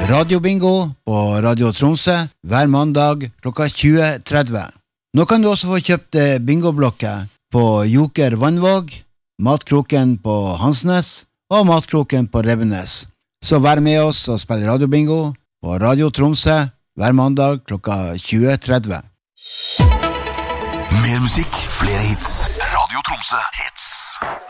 Radiobingo på Radio Tromsø hver mandag klokka 20:30. Nå kan du også få kjøpt bingoblokker på Joker Vannvåg, Matkroken på Hansnes og Matkroken på Rebbenes. Så vær med oss og spill radiobingo på Radio Tromsø hver mandag klokka 20:30. Mer musikk, flere hits. Radio Tromsø hits.